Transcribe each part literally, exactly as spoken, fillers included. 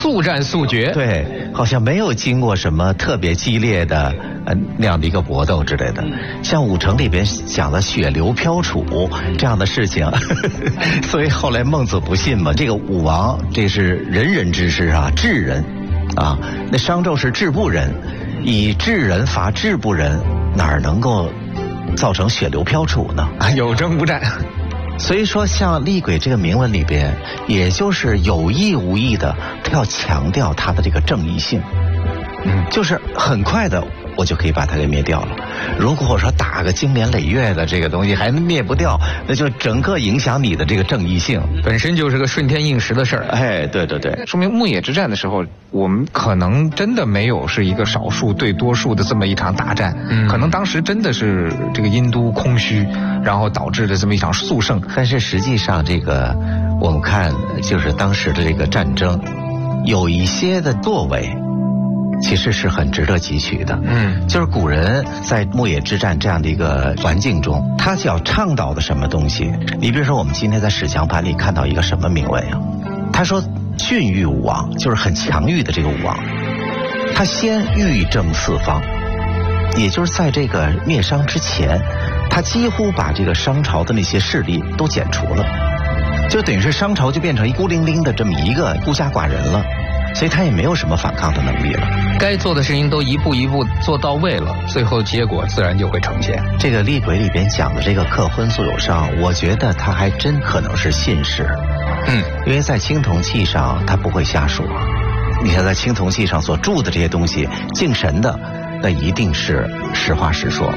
速战速决。 对，好像没有经过什么特别激烈的呃那样的一个搏斗之类的。像武城里边讲的血流飘杵这样的事情，呵呵，所以后来孟子不信嘛。这个武王这是人人之师啊，智人啊，那商纣是智不人，以智人伐智不人，哪儿能够造成血流飘杵呢？ 有征无战。 所以说，像厉鬼这个铭文里边，也就是有意无意的，他要强调他的这个正义性，嗯，就是很快的我就可以把它给灭掉了。如果说打个经年累月的这个东西还灭不掉，那就整个影响你的这个正义性， 本身就是个顺天应时的事儿。 哎，对对对， 说明牧野之战的时候，我们可能真的没有是一个少数对多数的这么一场大战，嗯，可能当时真的是这个殷都空虚，然后导致的这么一场速胜。 但是实际上，这个我们看就是当时的这个战争，有一些的作为。其实是很值得汲取的，嗯，就是古人在牧野之战这样的一个环境中，他要倡导的什么东西？你比如说，我们今天在史强盘里看到一个什么铭文呀？他说训育武王，就是很强欲的这个武王，他先欲征四方，也就是在这个灭商之前，他几乎把这个商朝的那些势力都剪除了，就等于是商朝就变成一孤零零的这么一个孤家寡人了。所以他也没有什么反抗的能力了， 该做的事情都一步一步做到位了，最后结果自然就会呈现。 这个厉鬼里边讲的这个克婚素有商，我觉得他还真可能是信使，嗯，因为在青铜器上他不会瞎说，你看在青铜器上所铸的这些东西，敬神的，那一定是实话实说。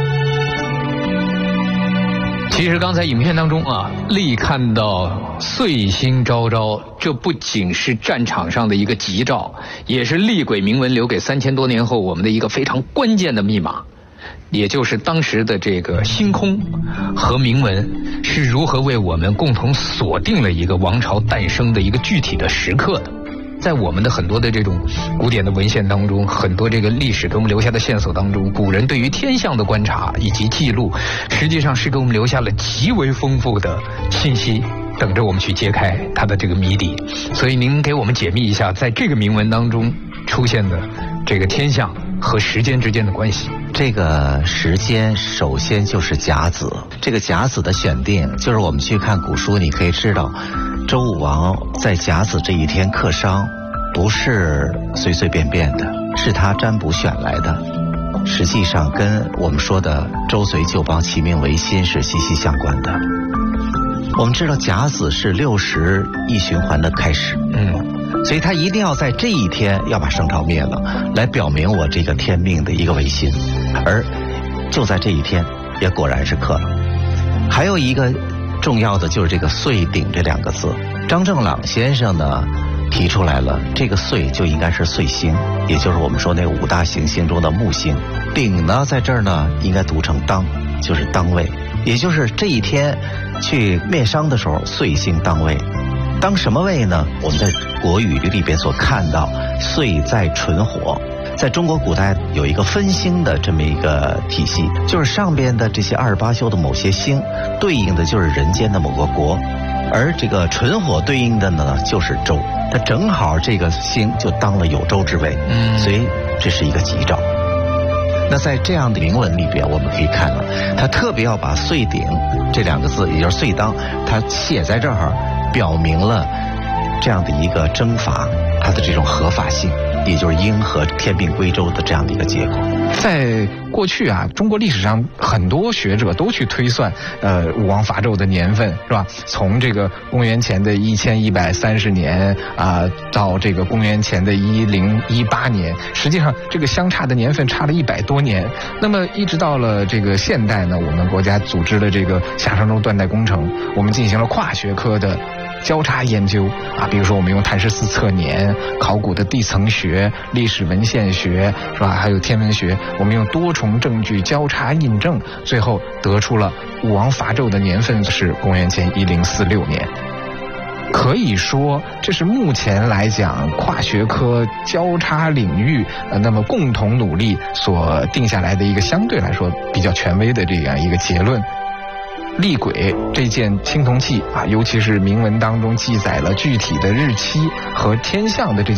其实刚才影片当中啊，厉看到岁星昭昭，这不仅是战场上的一个吉兆，也是厉鬼铭文留给三千多年后我们的一个非常关键的密码，也就是当时的这个星空和铭文是如何为我们共同锁定了一个王朝诞生的一个具体的时刻的。在我们的很多的这种古典的文献当中，很多这个历史给我们留下的线索当中，古人对于天象的观察以及记录，实际上是给我们留下了极为丰富的信息，等着我们去揭开它的这个谜底。所以您给我们解密一下，在这个铭文当中出现的这个天象和时间之间的关系。 这个时间首先就是甲子，这个甲子的选定，就是我们去看古书，你可以知道周武王在甲子这一天克商，不是随随便便的，是他占卜选来的，实际上跟我们说的周隋旧邦齐命维新是息息相关的。我们知道甲子是六十一循环的开始，嗯，所以他一定要在这一天要把商朝灭了，来表明我这个天命的一个维新，而就在这一天也果然是克了。还有一个重要的就是这个岁鼎这两个字，张正朗先生呢提出来了，这个岁就应该是岁星，也就是我们说那个五大行星中的木星。鼎呢在这儿呢应该读成当，就是当位，也就是这一天去灭商的时候，岁星当位。当什么位呢？我们在国语里边所看到岁在纯火，在中国古代有一个分星的这么一个体系，就是上边的这些二十八宿的某些星对应的就是人间的某个国，而这个纯火对应的呢就是周，它正好这个星就当了有周之位，嗯，所以这是一个吉兆。那在这样的铭文里边，我们可以看到他特别要把岁鼎这两个字，也就是岁当，他写在这儿，表明了这样的一个征伐它的这种合法性，也就是应和天命归周的这样的一个结果。 在过去啊，中国历史上很多学者都去推算，呃，武王伐纣的年份，是吧？从这个公元前的一千一百三十年啊、呃，到这个公元前的一零一八年，实际上这个相差的年份差了一百多年。那么一直到了这个现代呢，我们国家组织了这个夏商周断代工程，我们进行了跨学科的交叉研究啊，比如说我们用碳十四测年、考古的地层学、历史文献学，是吧？还有天文学，我们用多重证据交叉印证，最后得出了武王伐纣的年份是公元前一零四六年。可以说，这是目前来讲跨学科交叉领域呃，那么共同努力所定下来的一个相对来说比较权威的这样一个结论。厉鬼这件青铜器啊，尤其是铭文当中记载了具体的日期和天象的这件